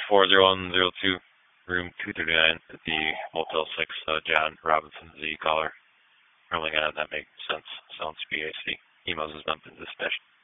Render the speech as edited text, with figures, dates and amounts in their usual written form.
400102, room 239 at the Motel 6, John Robinson, the caller. Rolling on, that makes sense. Sounds BAC. Emails has not been dispatched.